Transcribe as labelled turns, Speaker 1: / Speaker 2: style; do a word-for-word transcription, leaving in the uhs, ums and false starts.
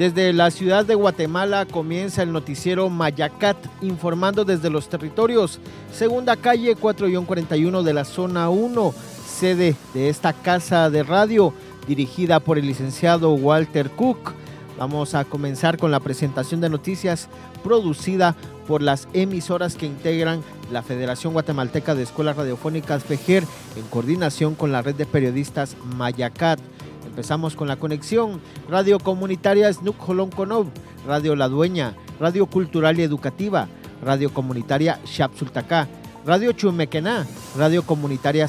Speaker 1: Desde la ciudad de Guatemala comienza el noticiero Mayacat, informando desde los territorios. Segunda calle cuatro cuarenta y uno de la zona uno, sede de esta casa de radio, dirigida por el licenciado Walter Cook. Vamos a comenzar con la presentación de noticias producida por las emisoras que integran la Federación Guatemalteca de Escuelas Radiofónicas FEGER en coordinación con la red de periodistas Mayacat. Empezamos con la conexión: Radio Comunitaria Snuc Jolonconov, Radio La Dueña, Radio Cultural y Educativa, Radio Comunitaria Xapsultacá, Radio Chumequená, Radio Comunitaria